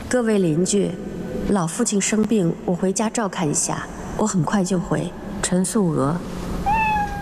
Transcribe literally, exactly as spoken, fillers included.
各位邻居，老父亲生病，我回家照看一下，我很快就回。 陈素娥